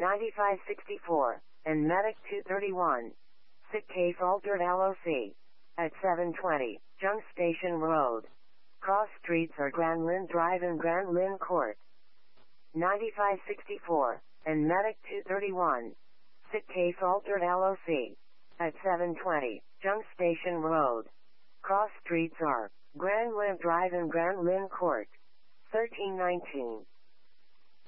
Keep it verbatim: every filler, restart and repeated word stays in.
ninety-five sixty-four, and Medic two thirty-one. Sick case altered L O C. At seven twenty, Junk Station Road. Cross streets are Grand Lynn Drive and Grand Lynn Court. ninety-five sixty-four, and Medic two thirty-one. Sick case altered L O C. At seven twenty, Junk Station Road. Cross streets are Grand Lynn Drive and Grand Lynn Court. thirteen nineteen.